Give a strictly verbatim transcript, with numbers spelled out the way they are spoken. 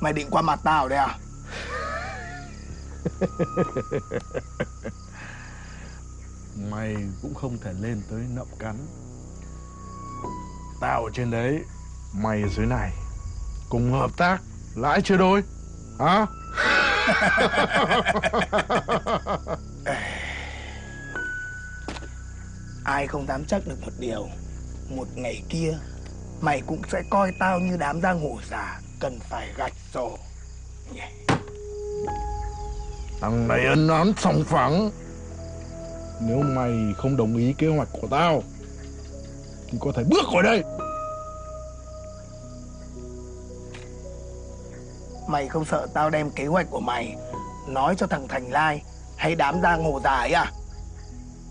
Mày định qua mặt tao đây à? Mày cũng không thể lên tới nậm cắn. Tao ở trên đấy, mày ở dưới này. Cùng hợp tác, lãi chia đôi. Hả? Ai không dám chắc được một điều, một ngày kia mày cũng sẽ coi tao như đám giang hồ già cần phải gạch sổ. Thằng này ân oán sòng phẳng. Nếu mày không đồng ý kế hoạch của tao thì có thể bước khỏi đây. Mày không sợ tao đem kế hoạch của mày nói cho thằng Thành Lai hay đám giang hồ già ấy à?